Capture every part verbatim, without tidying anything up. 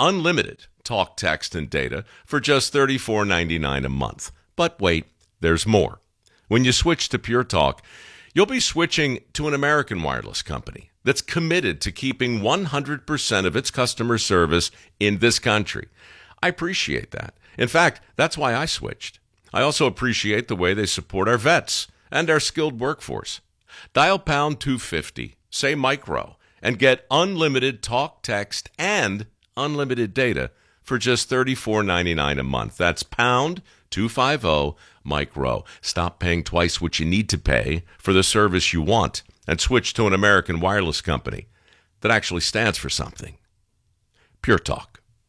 unlimited talk, text, and data for just thirty-four ninety-nine a month. But wait, there's more. When you switch to Pure Talk, you'll be switching to an American wireless company that's committed to keeping one hundred percent of its customer service in this country. I appreciate that. In fact, that's why I switched. I also appreciate the way they support our vets and our skilled workforce. Dial pound two fifty, say micro, and get unlimited talk, text, and unlimited data for just thirty-four ninety-nine a month. That's pound two fifty, micro. Stop paying twice what you need to pay for the service you want and switch to an American wireless company that actually stands for something. Pure Talk.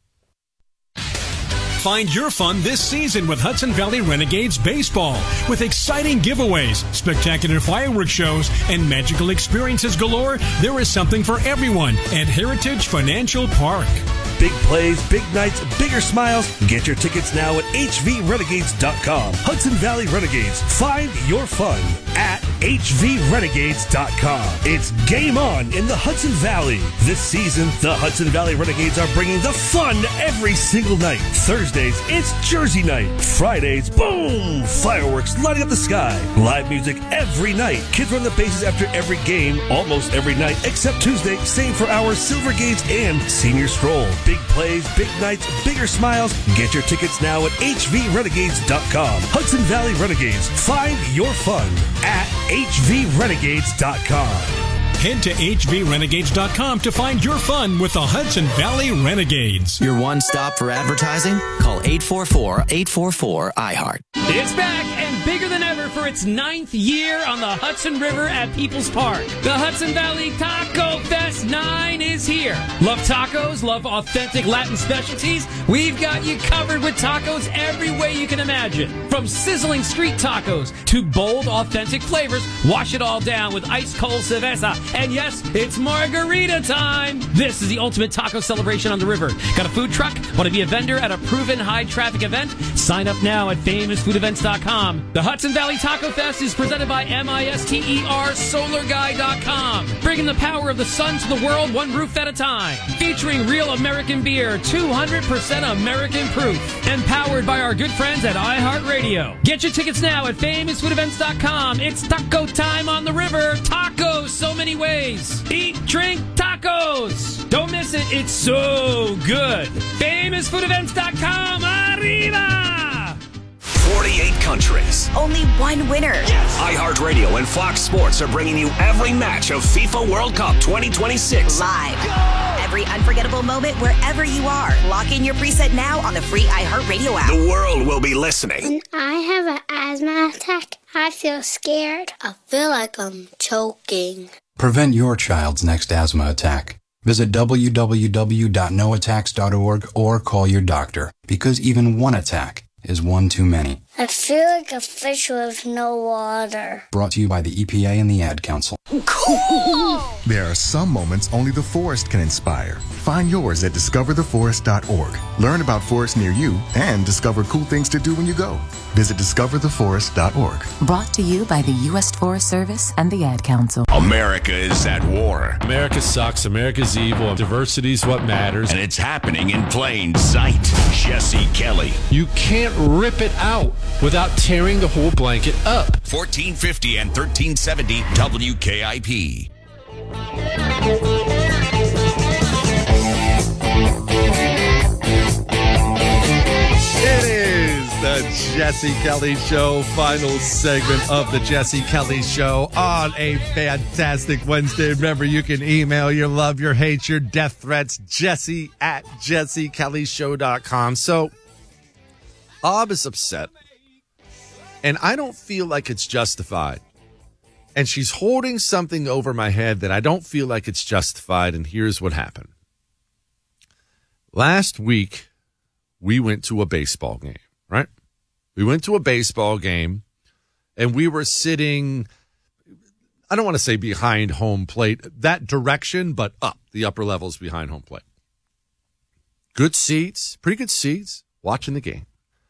Find your fun this season with Hudson Valley Renegades Baseball. With exciting giveaways, spectacular fireworks shows, and magical experiences galore, there is something for everyone at Heritage Financial Park. Big plays, big nights, bigger smiles. Get your tickets now at h v renegades dot com. Hudson Valley Renegades. Find your fun at h v renegades dot com. It's game on in the Hudson Valley. This season, the Hudson Valley Renegades are bringing the fun every single night. Thursdays, it's Jersey night. Fridays, boom! Fireworks lighting up the sky. Live music every night. Kids run the bases after every game, almost every night, except Tuesday. Same for our Silver Gates and Senior Stroll. Big plays, big nights, bigger smiles. Get your tickets now at h v renegades dot com. Hudson Valley Renegades. Find your fun at h v renegades dot com. Head to h v renegades dot com to find your fun with the Hudson Valley Renegades. Your one stop for advertising? Call eight four four, eight four four, I heart. It's back and bigger than ever for its ninth year on the Hudson River at People's Park. The Hudson Valley Taco Fest nine is here. Love tacos? Love authentic Latin specialties? We've got you covered with tacos every way you can imagine. From sizzling street tacos to bold, authentic flavors, wash it all down with ice cold cerveza. And yes, it's margarita time. This is the ultimate taco celebration on the river. Got a food truck? Want to be a vendor at a proven high-traffic event? Sign up now at famous food events dot com. The Hudson Valley Taco Fest is presented by MISTER Solar Guy dot com. Bringing the power of the sun to the world one roof at a time. Featuring real American beer, two hundred percent American proof. And powered by our good friends at iHeartRadio. Get your tickets now at famous food events dot com. It's taco time on the river. Tacos so many ways. Eat, drink, tacos. Don't miss it. It's so good. famous food events dot com. Arriba! forty-eight countries. Only one winner. Yes. iHeartRadio and Fox Sports are bringing you every match of FIFA World Cup twenty twenty-six. Live. Go! Every unforgettable moment wherever you are. Lock in your preset now on the free iHeartRadio app. The world will be listening. When I have an asthma attack, I feel scared. I feel like I'm choking. Prevent your child's next asthma attack. Visit w w w dot no attacks dot org or call your doctor, because even one attack is one too many. I feel like a fish with no water. Brought to you by the E P A and the Ad Council. Cool! There are some moments only the forest can inspire. Find yours at discover the forest dot org. Learn about forests near you and discover cool things to do when you go. Visit discover the forest dot org. Brought to you by the U S Forest Service and the Ad Council. America is at war. America sucks. America's evil. Diversity's what matters. And it's happening in plain sight. Jesse Kelly. You can't rip it out without tearing the whole blanket up. fourteen fifty and thirteen seventy W K I P. It is the Jesse Kelly Show, final segment of the Jesse Kelly Show on a fantastic Wednesday. Remember, you can email your love, your hate, your death threats, Jesse at jesse kelly show dot com. So, Ob is upset, and I don't feel like it's justified. And she's holding something over my head that I don't feel like it's justified, and here's what happened. Last week, we went to a baseball game, right? We went to a baseball game, and we were sitting, I don't want to say behind home plate, that direction, but up, the upper levels behind home plate. Good seats, pretty good seats, watching the game.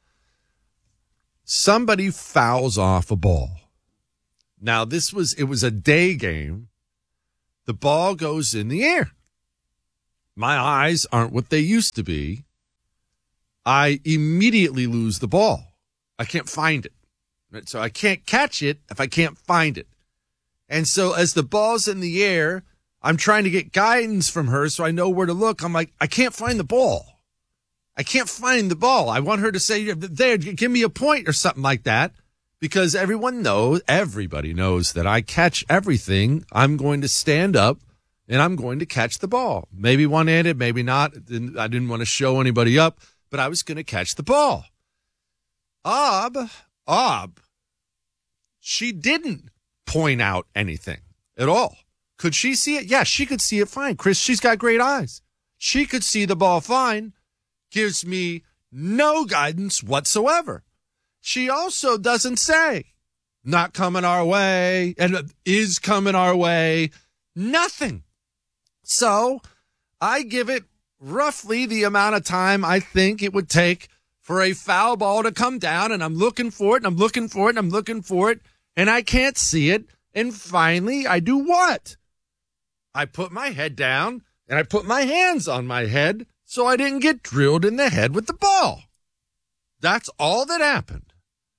Somebody fouls off a ball. Now, this was, it was a day game. The ball goes in the air. my eyes aren't what they used to be, I immediately lose the ball. I can't find it. Right? So I can't catch it if I can't find it. And so as the ball's in the air, I'm trying to get guidance from her so I know where to look. I'm like, I can't find the ball. I can't find the ball. I want her to say, there, give me a point or something like that, because everyone knows, everybody knows that I catch everything. I'm going to stand up and I'm going to catch the ball. Maybe one-handed, maybe not. I didn't want to show anybody up, but I was going to catch the ball. Ob, Ob, she didn't point out anything at all. Could she see it? Yeah, she could see it fine. Chris, she's got great eyes. She could see the ball fine. Gives me no guidance whatsoever. She also doesn't say, not coming our way, and is coming our way. Nothing. So I give it roughly the amount of time I think it would take for a foul ball to come down, and I'm looking for it, and I'm looking for it, and I'm looking for it, and I can't see it. And finally, I do what? I put my head down, and I put my hands on my head so I didn't get drilled in the head with the ball. That's all that happened.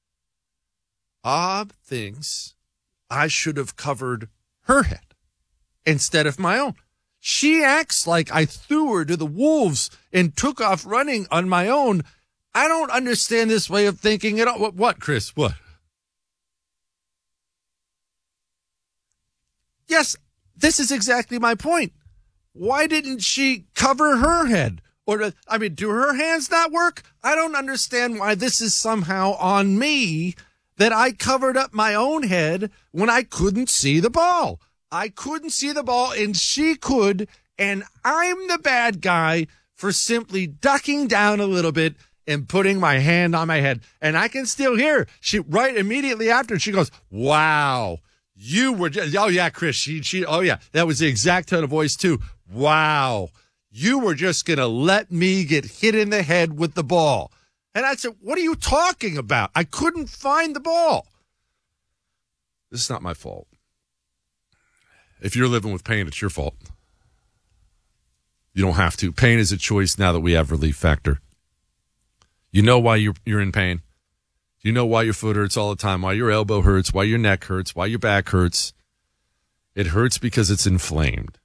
Ob thinks I should have covered her head instead of my own. She acts like I threw her to the wolves and took off running on my own. I don't understand this way of thinking at all. What, what Chris? What? Yes, this is exactly my point. Why didn't she cover her head? Or, I mean, do her hands not work? I don't understand why this is somehow on me that I covered up my own head when I couldn't see the ball. I couldn't see the ball and she could, and I'm the bad guy for simply ducking down a little bit and putting my hand on my head. And I can still hear she right immediately after she goes, wow, you were just, oh yeah, Chris, she, she, oh yeah, that was the exact tone of voice too. Wow. You were just going to let me get hit in the head with the ball. And I said, what are you talking about? I couldn't find the ball. This is not my fault. If you're living with pain, it's your fault. You don't have to. Pain is a choice now that we have Relief Factor. You know why you're, you're in pain. You know why your foot hurts all the time, why your elbow hurts, why your neck hurts, why your back hurts. It hurts because it's inflamed.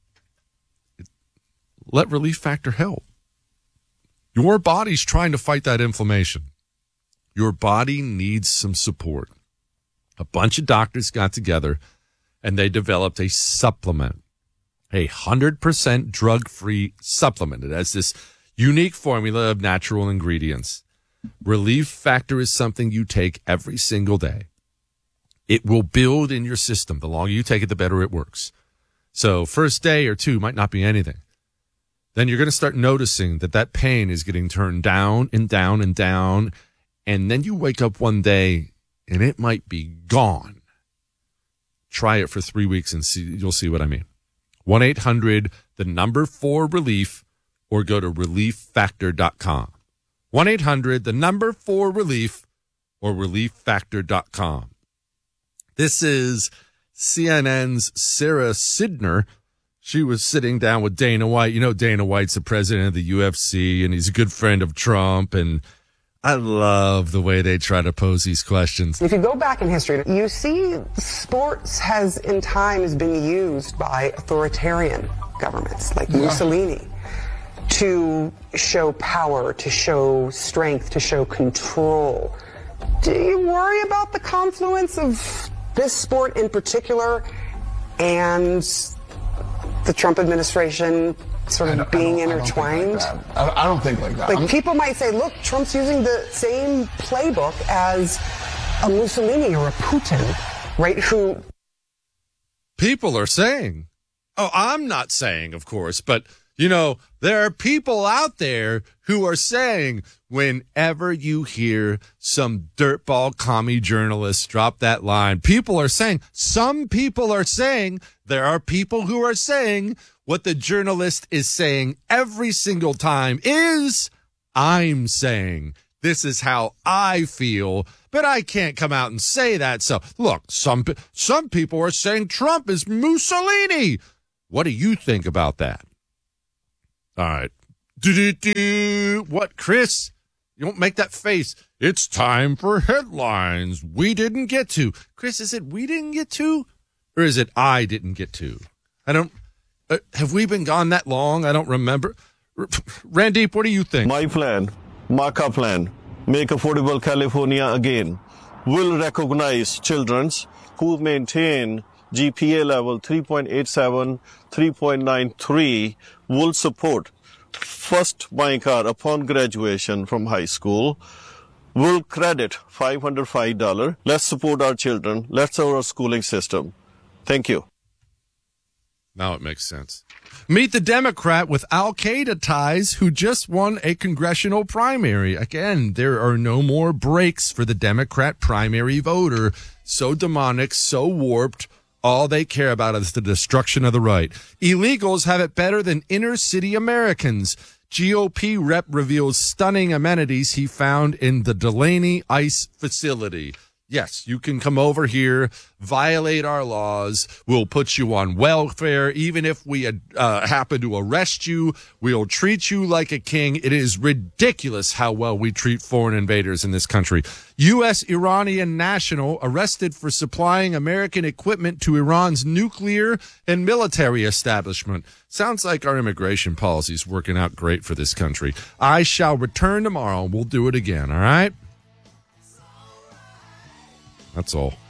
Let Relief Factor help. Your body's trying to fight that inflammation. Your body needs some support. A bunch of doctors got together and they developed a supplement, a one hundred percent drug-free supplement. It has this unique formula of natural ingredients. Relief Factor is something you take every single day. It will build in your system. The longer you take it, the better it works. So first day or two might not be anything. Then you're going to start noticing that that pain is getting turned down and down and down. And then you wake up one day and it might be gone. Try it for three weeks and see, you'll see what I mean. one eight hundred, the number four relief, or go to relief factor dot com. one eight hundred, the number four relief, or relief factor dot com. This is C N N's Sarah Sidner. She was sitting down with Dana White. You know, Dana White's the president of the U F C, and he's a good friend of Trump. And I love the way they try to pose these questions. If you go back in history, you see sports has in times been used by authoritarian governments like yeah. Mussolini to show power, to show strength, to show control. Do you worry about the confluence of this sport in particular and the Trump administration sort of being intertwined? I don't, think like I don't think like that. Like I'm, people might say, look, Trump's using the same playbook as a Mussolini or a Putin, right? Who people are saying, oh, I'm not saying, of course, but you know, there are people out there who are saying whenever you hear some dirtball commie journalist drop that line, people are saying, some people are saying, there are people who are saying what the journalist is saying every single time is, I'm saying, this is how I feel, but I can't come out and say that. So look, some, some people are saying Trump is Mussolini. What do you think about that? All right. Do-do-do. What, Chris? You don't make that face. It's time for headlines we didn't get to. Chris, is it we didn't get to? Or is it I didn't get to? I don't... Uh, have we been gone that long? I don't remember. Randeep, what do you think? My plan, Marka plan, Make Affordable California Again, will recognize children who maintain G P A level three point eight seven, three point nine three, will support first buying car upon graduation from high school, will credit five hundred five dollars. Let's support our children. Let's our schooling system. Thank you. Now it makes sense. Meet the Democrat with Al-Qaeda ties who just won a congressional primary. Again, there are no more breaks for the Democrat primary voter. So demonic, so warped. All they care about is the destruction of the right. Illegals have it better than inner city Americans. G O P rep reveals stunning amenities he found in the Delaney ICE facility. Yes, you can come over here, violate our laws. We'll put you on welfare. Even if we uh, happen to arrest you, we'll treat you like a king. It is ridiculous how well we treat foreign invaders in this country. U S Iranian national arrested for supplying American equipment to Iran's nuclear and military establishment. Sounds like our immigration policy is working out great for this country. I shall return tomorrow. We'll do it again, all right? That's all.